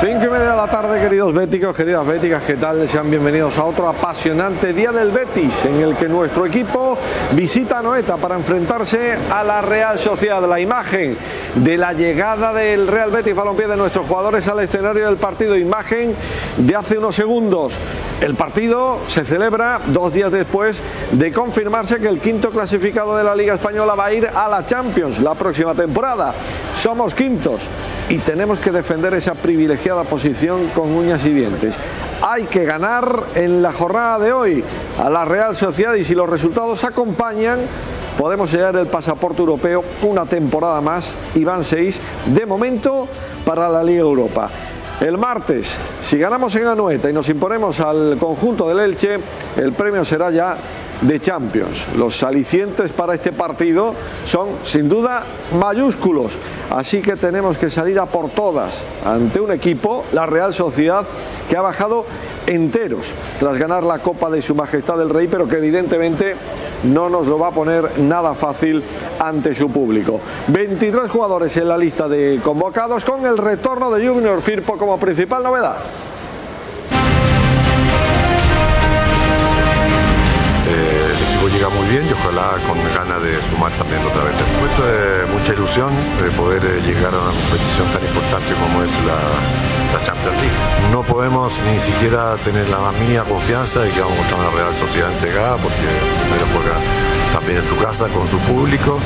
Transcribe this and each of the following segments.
5:30 de la tarde, queridos béticos, queridas béticas, ¿qué tal? Sean bienvenidos a otro apasionante día del Betis, en el que nuestro equipo visita Anoeta para enfrentarse a la Real Sociedad. La imagen de la llegada del Real Betis Balompié de nuestros jugadores al escenario del partido, imagen de hace unos segundos. El partido se celebra 2 días después de confirmarse que el quinto clasificado de la Liga Española va a ir a la Champions la próxima temporada. Somos quintos y tenemos que defender esa privilegiada posición con uñas y dientes. Hay que ganar en la jornada de hoy a la Real Sociedad y si los resultados acompañan, podemos llegar el pasaporte europeo una temporada más y van 6 de momento para la Liga Europa. El martes, si ganamos en Anoeta y nos imponemos al conjunto del Elche, el premio será ya de Champions. Los alicientes para este partido son sin duda mayúsculos, así que tenemos que salir a por todas ante un equipo, la Real Sociedad, que ha bajado enteros tras ganar la Copa de Su Majestad el Rey, pero que evidentemente no nos lo va a poner nada fácil ante su público. 23 jugadores en la lista de convocados, con el retorno de Junior Firpo como principal novedad. El equipo llega muy bien y ojalá con ganas de sumar también otra vez. Esto es mucha ilusión de poder llegar a una competición tan importante como es la Champions League. No podemos ni siquiera tener la más mínima confianza de que vamos a mostrar una Real Sociedad entregada, porque primero juega también en su casa con su público.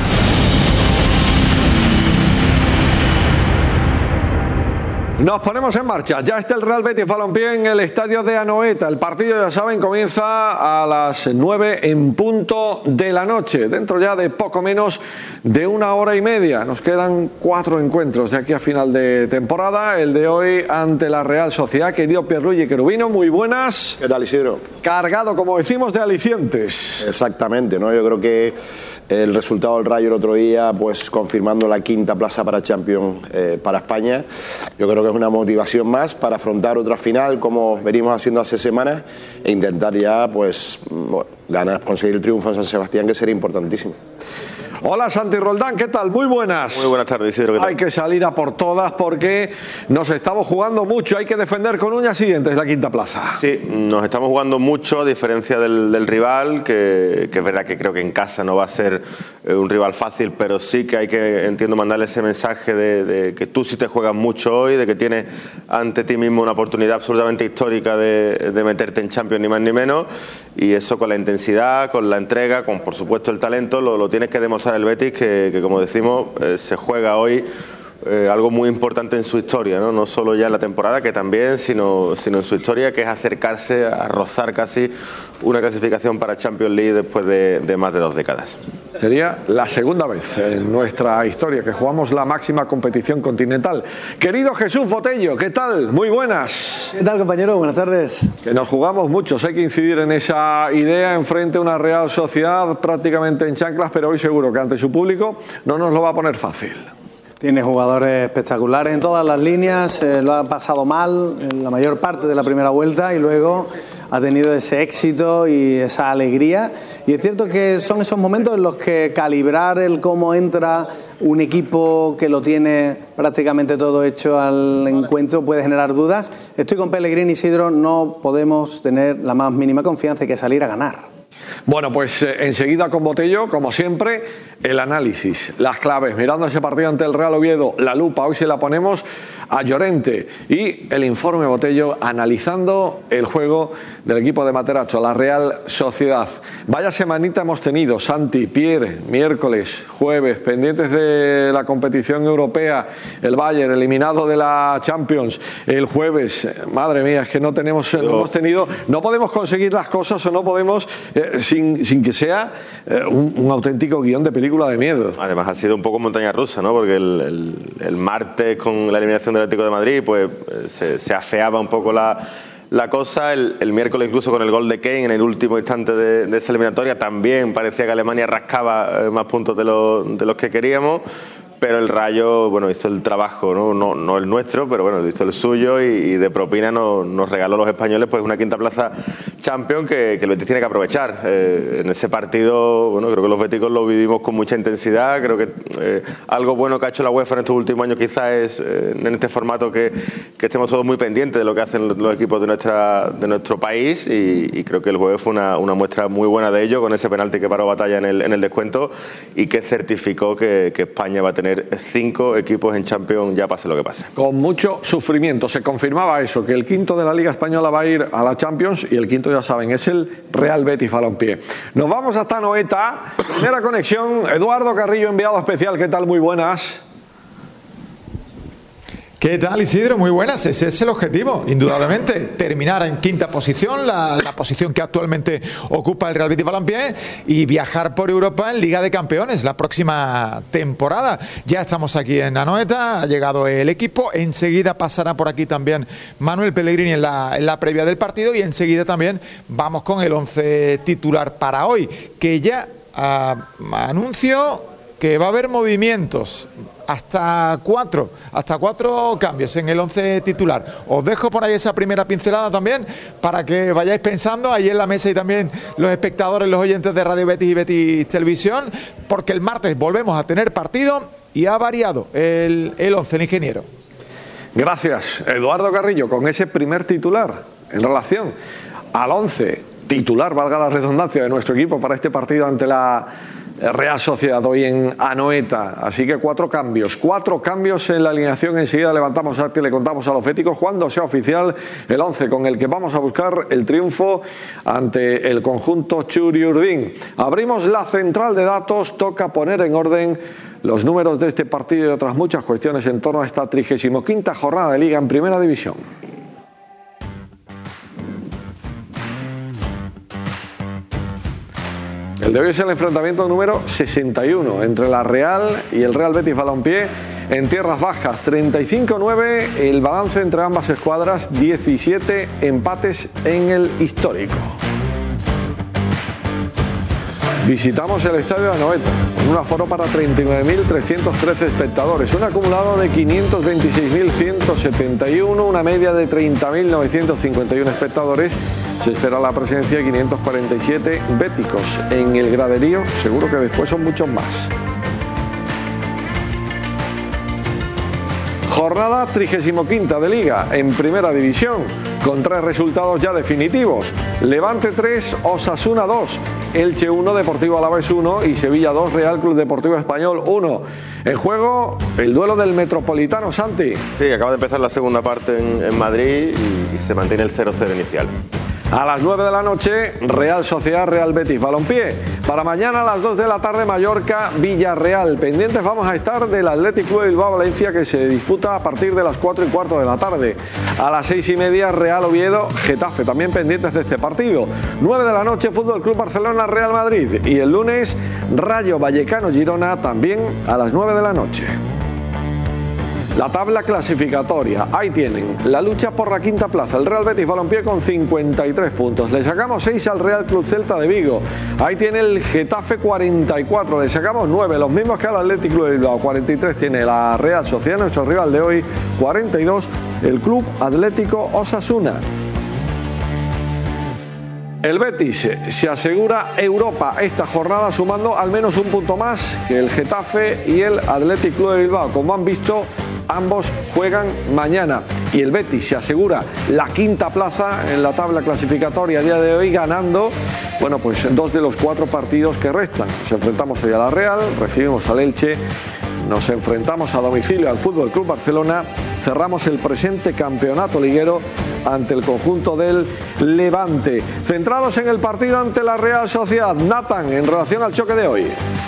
Nos ponemos en marcha, ya está el Real Betis Balompié en el estadio de Anoeta. El partido, ya saben, comienza a las 9 en punto de la noche, dentro ya de poco menos de 1 hora y media. Nos quedan 4 encuentros de aquí a final de temporada. El de hoy ante la Real Sociedad. Querido Pierluigi Cherubino, muy buenas. ¿Qué tal, Isidro? Cargado, como decimos, de alicientes. Exactamente, ¿no? Yo creo que el resultado del Rayo el otro día, pues confirmando la 5ª plaza para Champions para España, yo creo que es una motivación más para afrontar otra final como venimos haciendo hace semanas e intentar ya pues ganar, conseguir el triunfo en San Sebastián, que sería importantísimo. Hola Santi Roldán, ¿qué tal? Muy buenas. Muy buenas tardes, Isidro. ¿Qué tal? Hay que salir a por todas porque nos estamos jugando mucho, hay que defender con uñas y dientes la 5ª plaza. Sí, nos estamos jugando mucho a diferencia del rival, que es verdad que creo que en casa no va a ser un rival fácil, pero sí que hay que, entiendo, mandarle ese mensaje de que tú sí te juegas mucho hoy, de que tienes ante ti mismo una oportunidad absolutamente histórica de meterte en Champions, ni más ni menos, y eso con la intensidad, con la entrega, con por supuesto el talento, lo tienes que demostrar el Betis, que como decimos, se juega hoy algo muy importante en su historia, ¿no? No solo ya en la temporada, que también, sino en su historia, que es acercarse a rozar casi una clasificación para Champions League después de más de 2 décadas. Sería la segunda vez en nuestra historia que jugamos la máxima competición continental. Querido Jesús Botello, ¿qué tal? Muy buenas. ¿Qué tal, compañero? Buenas tardes. Que nos jugamos muchos, hay que incidir en esa idea enfrente a una Real Sociedad prácticamente en chanclas, pero hoy seguro que ante su público no nos lo va a poner fácil. Tiene jugadores espectaculares en todas las líneas, lo ha pasado mal en la mayor parte de la primera vuelta y luego ha tenido ese éxito y esa alegría. Y es cierto que son esos momentos en los que calibrar el cómo entra un equipo que lo tiene prácticamente todo hecho al encuentro puede generar dudas. Estoy con Pellegrini, Isidro, no podemos tener la más mínima confianza, hay que salir a ganar. Bueno, pues enseguida con Botello, como siempre, el análisis, las claves, mirando ese partido ante el Real Oviedo, la lupa, hoy se la ponemos a Llorente, y el informe Botello analizando el juego del equipo de Materacho, la Real Sociedad. Vaya semanita hemos tenido, Santi, Pierre, miércoles, jueves, pendientes de la competición europea, el Bayern eliminado de la Champions, el jueves, madre mía, es que no hemos tenido, no podemos conseguir las cosas o no podemos sin que sea un auténtico guión de película de miedo. Además ha sido un poco montaña rusa, ¿no? Porque el martes con la eliminación del Atlético de Madrid pues se afeaba un poco la cosa. El miércoles incluso con el gol de Kane en el último instante de esa eliminatoria también parecía que Alemania rascaba más puntos de los que queríamos. Pero el Rayo, bueno, hizo el trabajo, no el nuestro, pero bueno, hizo el suyo y de propina nos regaló a los españoles pues una 5ª plaza Champions que el Betis tiene que aprovechar. En ese partido, bueno, creo que los béticos lo vivimos con mucha intensidad. Creo que algo bueno que ha hecho la UEFA en estos últimos años quizás es en este formato que estemos todos muy pendientes de lo que hacen los equipos de nuestro país, y creo que el jueves fue una muestra muy buena de ello, con ese penalti que paró batalla en el descuento y que certificó que España va a tener 5 equipos en Champions, ya pase lo que pase. Con mucho sufrimiento se confirmaba eso, que el quinto de la Liga Española va a ir a la Champions, y el quinto, ya saben, es el Real Betis Balompié. Nos vamos hasta Anoeta, primera conexión. Eduardo Carrillo, enviado especial, ¿qué tal? Muy buenas. ¿Qué tal, Isidro? Muy buenas. Ese es el objetivo, indudablemente. Terminar en quinta posición, la posición que actualmente ocupa el Real Betis Balompié, y viajar por Europa en Liga de Campeones la próxima temporada. Ya estamos aquí en Anoeta, ha llegado el equipo. Enseguida pasará por aquí también Manuel Pellegrini en la previa del partido, y enseguida también vamos con el 11 titular para hoy, que ya anuncio que va a haber movimientos. Hasta cuatro cambios en el 11 titular. Os dejo por ahí esa primera pincelada también para que vayáis pensando ahí en la mesa, y también los espectadores, los oyentes de Radio Betis y Betis Televisión, porque el martes volvemos a tener partido y ha variado el 11, el ingeniero. Gracias, Eduardo Carrillo, con ese primer titular en relación al 11 titular, valga la redundancia, de nuestro equipo para este partido ante la Real Sociedad hoy en Anoeta. Así que 4 cambios en la alineación. Enseguida levantamos acta y le contamos a los féticos cuando sea oficial el 11 con el que vamos a buscar el triunfo ante el conjunto Churiurdin. Abrimos la central de datos, toca poner en orden los números de este partido y otras muchas cuestiones en torno a esta 35ª jornada de Liga en Primera División. El de hoy es el enfrentamiento número 61 entre la Real y el Real Betis Balompié en tierras bajas. 35-9 el balance entre ambas escuadras, 17 empates en el histórico. Visitamos el estadio de Anoeta, con un aforo para 39.313 espectadores, un acumulado de 526.171, una media de 30.951 espectadores. Se espera la presencia de 547 béticos en el graderío, seguro que después son muchos más. Jornada 35ª de Liga en Primera División, con 3 resultados ya definitivos. Levante 3, Osasuna 2, Elche 1, Deportivo Alavés 1 y Sevilla 2, Real Club Deportivo Español 1. En juego, el duelo del Metropolitano, Santi. Sí, acaba de empezar la segunda parte en Madrid y se mantiene el 0-0 inicial. A las 9 de la noche, Real Sociedad, Real Betis Balompié. Para mañana a las 2 de la tarde, Mallorca, Villarreal. Pendientes vamos a estar del Athletic Club de Bilbao Valencia, que se disputa a partir de las 4:15 de la tarde. A las 6:30, Real Oviedo, Getafe. También pendientes de este partido. 9 de la noche, Fútbol Club Barcelona, Real Madrid. Y el lunes, Rayo Vallecano, Girona, también a las 9 de la noche. La tabla clasificatoria, ahí tienen la lucha por la quinta plaza, el Real Betis Balompié con 53 puntos, le sacamos 6 al Real Club Celta de Vigo, ahí tiene el Getafe 44, le sacamos 9, los mismos que al Athletic Club de Bilbao, 43 tiene la Real Sociedad, nuestro rival de hoy, 42 el Club Atlético Osasuna. El Betis se asegura Europa esta jornada sumando al menos un punto más que el Getafe y el Athletic Club de Bilbao. Como han visto, ambos juegan mañana y el Betis se asegura la quinta plaza en la tabla clasificatoria a día de hoy, ganando, bueno, pues 2 de los 4 partidos que restan. Nos enfrentamos hoy a la Real, recibimos al Elche, nos enfrentamos a domicilio al Fútbol Club Barcelona, cerramos el presente campeonato liguero ante el conjunto del Levante. Centrados en el partido ante la Real Sociedad, Nathan, en relación al choque de hoy.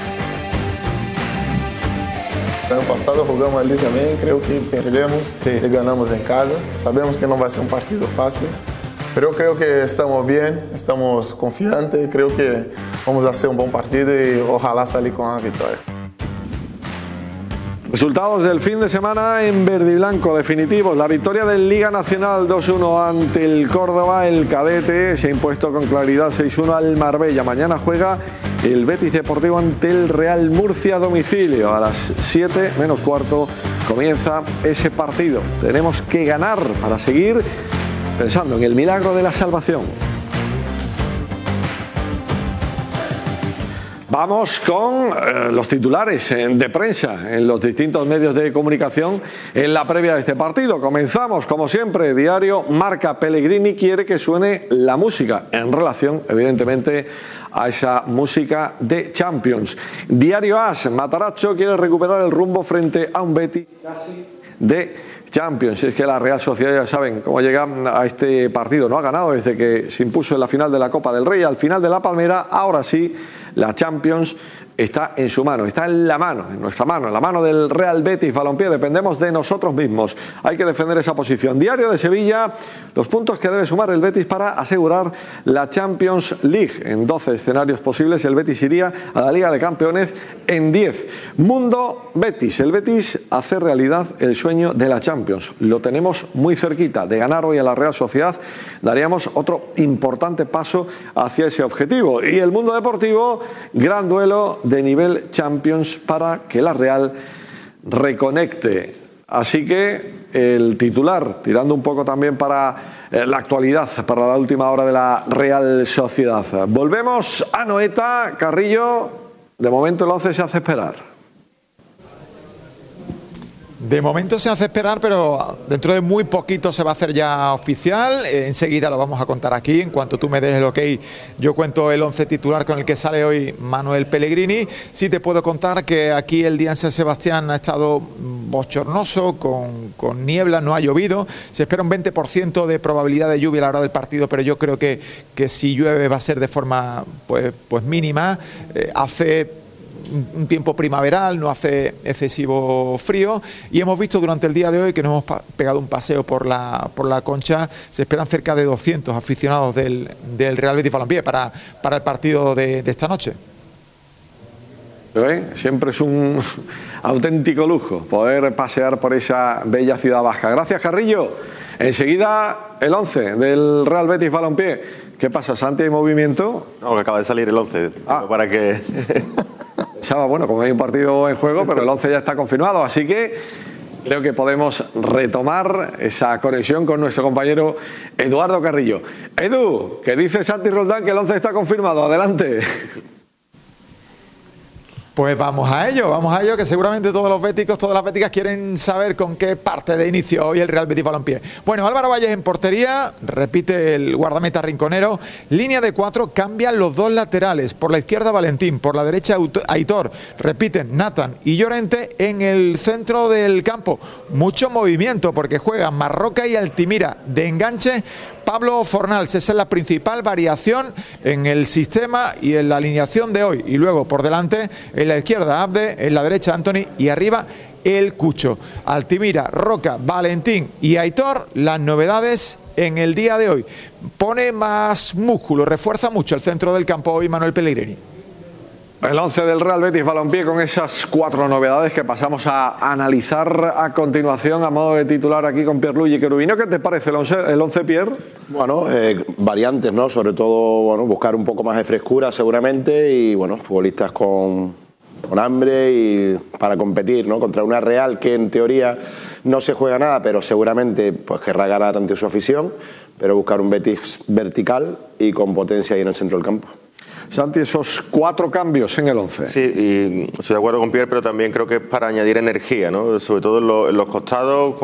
El año pasado jugamos ali también, creo que perdemos y ganamos en casa. Sabemos que no va a ser un partido fácil, pero creo que estamos bien, estamos confiantes, creo que vamos a hacer un buen partido y ojalá salir con una victoria. Resultados del fin de semana en verde y blanco definitivos. La victoria del Liga Nacional 2-1 ante el Córdoba. El cadete se ha impuesto con claridad 6-1 al Marbella. Mañana juega el Betis Deportivo ante el Real Murcia a domicilio. A las 7:15 comienza ese partido. Tenemos que ganar para seguir pensando en el milagro de la salvación. Vamos con los titulares de prensa en los distintos medios de comunicación en la previa de este partido. Comenzamos, como siempre, diario Marca. Pellegrini quiere que suene la música en relación, evidentemente, a esa música de Champions. Diario AS, Matarazzo quiere recuperar el rumbo frente a un Betis casi de Champions. Es que la Real Sociedad, ya saben cómo llega a este partido. No ha ganado desde que se impuso en la final de la Copa del Rey, al final de la Palmera. Ahora sí, la Champions está en su mano, está en la mano, en nuestra mano, en la mano del Real Betis Balompié. Dependemos de nosotros mismos. Hay que defender esa posición. Diario de Sevilla, los puntos que debe sumar el Betis para asegurar la Champions League. En 12 escenarios posibles, el Betis iría a la Liga de Campeones en 10. Mundo Betis. El Betis hace realidad el sueño de la Champions. Lo tenemos muy cerquita. De ganar hoy a la Real Sociedad, daríamos otro importante paso hacia ese objetivo. Y el Mundo Deportivo, gran duelo de nivel Champions para que la Real reconecte. Así que el titular, tirando un poco también para la actualidad, para la última hora de la Real Sociedad. Volvemos a Noeta. Carrillo, de momento el 11 se hace esperar. De momento se hace esperar, pero dentro de muy poquito se va a hacer ya oficial. Enseguida lo vamos a contar aquí. En cuanto tú me des el ok, yo cuento el 11 titular con el que sale hoy Manuel Pellegrini. Sí te puedo contar que aquí el día en San Sebastián ha estado bochornoso, con niebla, no ha llovido. Se espera un 20% de probabilidad de lluvia a la hora del partido, pero yo creo que si llueve va a ser de forma pues mínima. Hace un tiempo primaveral, no hace excesivo frío, y hemos visto durante el día de hoy que nos hemos pegado un paseo por la Concha. Se esperan cerca de 200 aficionados del Real Betis Balompié para el partido de esta noche. Siempre es un auténtico lujo poder pasear por esa bella ciudad vasca. Gracias, Carrillo. Enseguida el 11 del Real Betis Balompié. ¿Qué pasa, Santi? ¿Hay movimiento? No, que acaba de salir el 11. Para que... Pensaba, bueno, como hay un partido en juego, pero el 11 ya está confirmado, así que creo que podemos retomar esa conexión con nuestro compañero Eduardo Carrillo. Edu, ¿qué dice Santi Roldán que el 11 está confirmado? Adelante. Pues vamos a ello, que seguramente todos los béticos, todas las béticas quieren saber con qué parte de inicio hoy el Real Betis Balompié. Bueno, Álvaro Valles en portería, repite el guardameta rinconero, línea de 4, cambian los dos laterales, por la izquierda Valentín, por la derecha Aitor, repiten Nathan y Llorente en el centro del campo. Mucho movimiento porque juegan Marroca y Altimira de enganche. Pablo Fornals, esa es la principal variación en el sistema y en la alineación de hoy. Y luego por delante, en la izquierda Abde, en la derecha Anthony y arriba el Cucho. Altimira, Roca, Valentín y Aitor, las novedades en el día de hoy. Pone más músculo, refuerza mucho el centro del campo hoy Manuel Pellegrini. El 11 del Real Betis Balompié con esas 4 novedades que pasamos a analizar a continuación a modo de titular aquí con Pierluigi Cherubino. ¿Qué te parece el 11, Pierre? Bueno, variantes, ¿no? Sobre todo, bueno, buscar un poco más de frescura seguramente y, bueno, futbolistas con hambre y para competir, ¿no? Contra una Real que en teoría no se juega nada, pero seguramente pues querrá ganar ante su afición, pero buscar un Betis vertical y con potencia ahí en el centro del campo. Santi, esos 4 cambios en el 11. Sí, y estoy de acuerdo con Pierre, pero también creo que es para añadir energía, ¿no? Sobre todo en los costados,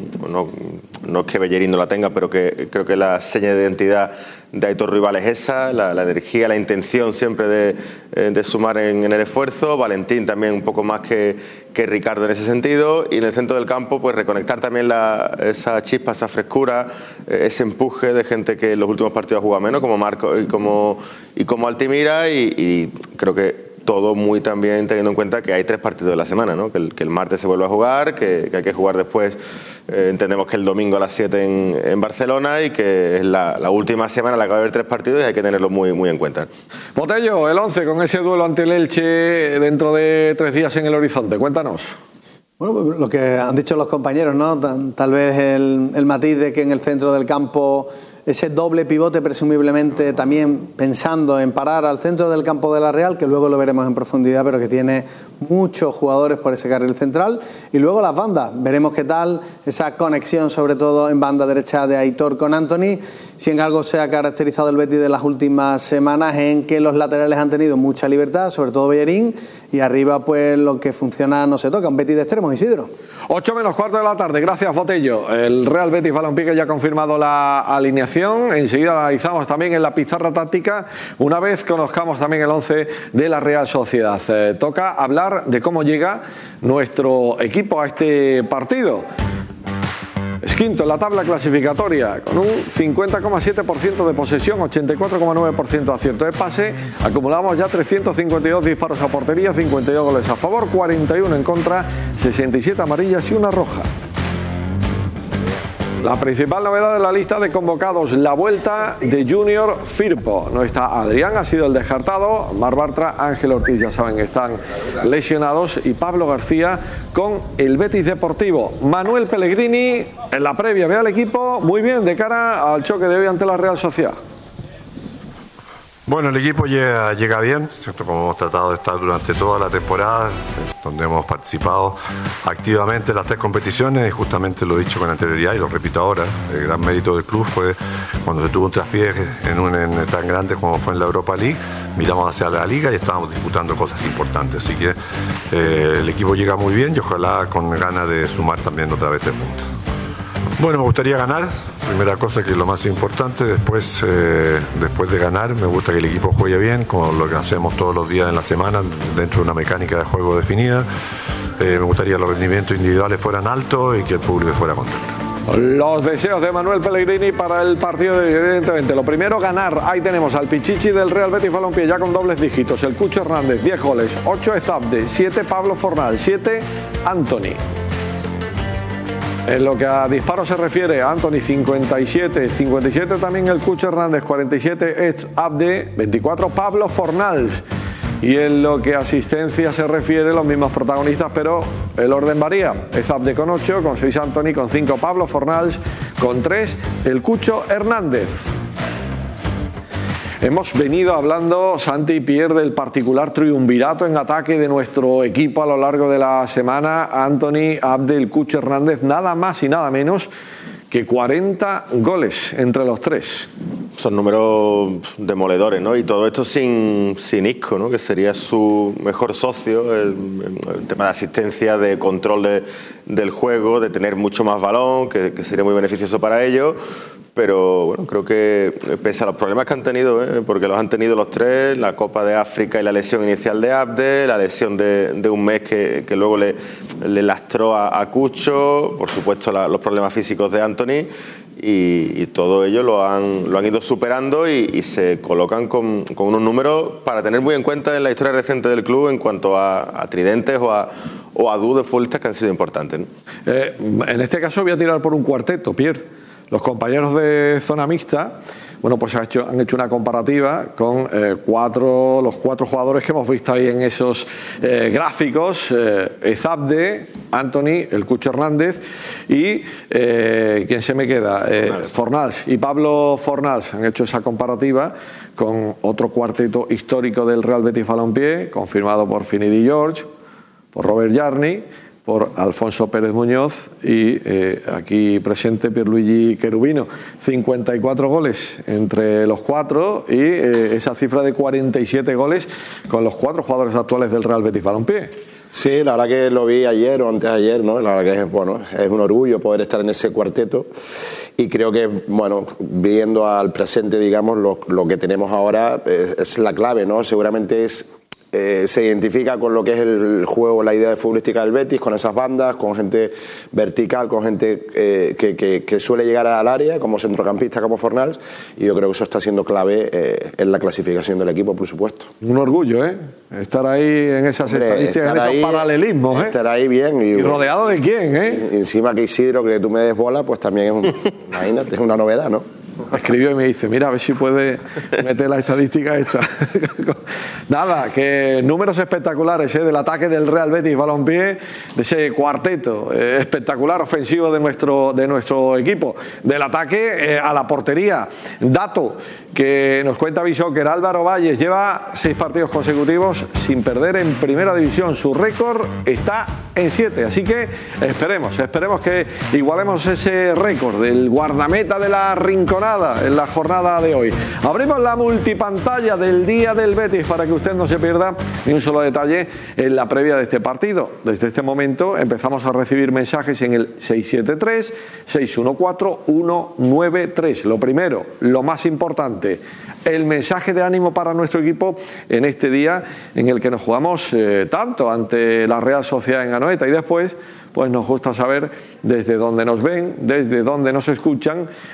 no es que Bellerín no la tenga, pero que creo que la seña de identidad de Aitor Rival es esa, la energía, la intención siempre de sumar en el esfuerzo. Valentín también un poco más que Ricardo en ese sentido, y en el centro del campo pues reconectar también esa chispa, esa frescura, ese empuje de gente que en los últimos partidos ha jugado menos, como Marco y como Altimira, y creo que todo muy también teniendo en cuenta que hay 3 partidos de la semana, ¿no? Que el martes se vuelve a jugar, que hay que jugar después, entendemos que el domingo a las 7 en Barcelona, y que es la última semana en la que va a haber 3 partidos y hay que tenerlo muy, muy en cuenta. Botello, el 11 con ese duelo ante el Elche dentro de 3 días en el horizonte, cuéntanos. Bueno, lo que han dicho los compañeros, ¿no? Tal vez el matiz de que en el centro del campo ese doble pivote presumiblemente también pensando en parar al centro del campo de la Real, que luego lo veremos en profundidad, pero que tiene muchos jugadores por ese carril central. Y luego las bandas, veremos qué tal esa conexión, sobre todo en banda derecha de Aitor con Antony. Si en algo se ha caracterizado el Betis de las últimas semanas, en que los laterales han tenido mucha libertad, sobre todo Bellerín, y arriba pues lo que funciona no se toca, un Betis de extremos, Isidro. 8 menos cuarto de la tarde, gracias Botello. El Real Betis Balompié que ya ha confirmado la alineación, enseguida la analizamos también en la pizarra táctica, una vez conozcamos también el 11 de la Real Sociedad. Toca hablar de cómo llega nuestro equipo a este partido. Es quinto en la tabla clasificatoria, con un 50,7% de posesión, 84,9% de acierto de pase. Acumulamos ya 352 disparos a portería, 52 goles a favor, 41 en contra, 67 amarillas y una roja. La principal novedad de la lista de convocados, la vuelta de Junior Firpo. No está Adrián, ha sido el descartado. Mar Bartra, Ángel Ortiz, ya saben, están lesionados. Y Pablo García con el Betis Deportivo. Manuel Pellegrini, en la previa, ve al equipo muy bien de cara al choque de hoy ante la Real Sociedad. Bueno, el equipo llega bien, ¿cierto? Como hemos tratado de estar durante toda la temporada, donde hemos participado activamente en las 3 competiciones, y justamente lo he dicho con anterioridad y lo repito ahora, el gran mérito del club fue cuando se tuvo un traspié en tan grande como fue en la Europa League, miramos hacia la Liga y estábamos disputando cosas importantes, así que el equipo llega muy bien y ojalá con ganas de sumar también otra vez 3 puntos. Bueno, me gustaría ganar, primera cosa que es lo más importante. Después de ganar, me gusta que el equipo juegue bien, como lo que hacemos todos los días en la semana, dentro de una mecánica de juego definida. Me gustaría que los rendimientos individuales fueran altos y que el público fuera contento. Los deseos de Manuel Pellegrini para el partido, evidentemente. Lo primero, ganar. Ahí tenemos al Pichichi del Real Betis Balompié, ya con dobles dígitos. El Cucho Hernández, 10 goles, 8 Ezabde, 7 Pablo Fornal, 7 Antony. En lo que a disparos se refiere, Antony 57 también el Cucho Hernández, 47 Ezabde, 24 Pablo Fornals. Y en lo que a asistencia se refiere, los mismos protagonistas, pero el orden varía. Ezabde con 8, con 6 Antony, con 5 Pablo Fornals, con 3 el Cucho Hernández. Hemos venido hablando, Santi y Pierre, del particular triunvirato en ataque de nuestro equipo a lo largo de la semana. Antony, Abde, el Cucho Hernández, nada más y nada menos que 40 goles entre los 3. Son números demoledores, ¿no? Y todo esto sin Isco, ¿no? Que sería su mejor socio, el tema de asistencia, de control del juego, de tener mucho más balón, que sería muy beneficioso para ellos. Pero bueno, creo que pese a los problemas que han tenido, porque los han tenido los 3, la Copa de África y la lesión inicial de Abde, la lesión de un mes que luego le lastró a Cucho, por supuesto los problemas físicos de Antony, y todo ello lo han ido superando y se colocan con unos números para tener muy en cuenta en la historia reciente del club en cuanto a tridentes o a dúos de futbolistas que han sido importantes, ¿no? En este caso voy a tirar por un cuarteto, Pierre. Los compañeros de zona mixta, bueno, pues han hecho una comparativa con los 4 jugadores que hemos visto ahí en esos gráficos, Ezabde, Antony, el Cucho Hernández y ¿quién se me queda? Fornals y Pablo Fornals. Han hecho esa comparativa con otro cuarteto histórico del Real Betis Balompié, confirmado por Finidi George, por Robert Jarni, por Alfonso Pérez Muñoz y aquí presente Pierluigi Cherubino. 54 goles entre los 4 y esa cifra de 47 goles con los 4 jugadores actuales del Real Betis Balompié. Sí, la verdad que lo vi ayer o antes de ayer, ¿no? La verdad que es un orgullo poder estar en ese cuarteto y creo que, bueno, viendo al presente, digamos, lo que tenemos ahora es la clave, ¿no? Seguramente se identifica con lo que es el juego, la idea de futbolística del Betis, con esas bandas, con gente vertical, con gente que suele llegar al área, como centrocampista, como Fornals, y yo creo que eso está siendo clave en la clasificación del equipo, por supuesto. Un orgullo, estar ahí en esas estadísticas, en esos paralelismos, estar ahí bien. ¿Y rodeado de quién, Encima que Isidro, que tú me des bola, pues también imagínate, es una novedad, ¿no? Me escribió y me dice, mira, a ver si puede meter la estadística esta. Nada, que números espectaculares del ataque del Real Betis Balompié, de ese cuarteto espectacular ofensivo de nuestro equipo, del ataque a la portería. Dato que nos cuenta Bishoker, Álvaro Valles lleva 6 partidos consecutivos sin perder en primera división. Su récord está en 7, así que esperemos que igualemos ese récord del guardameta de la Rinconada en la jornada de hoy. Abrimos la multipantalla del Día del Betis para que usted no se pierda ni un solo detalle en la previa de este partido. Desde este momento empezamos a recibir mensajes en el 673-614-193. Lo primero, lo más importante, el mensaje de ánimo para nuestro equipo en este día en el que nos jugamos tanto ante la Real Sociedad en Anoeta, y después pues nos gusta saber desde dónde nos ven, desde dónde nos escuchan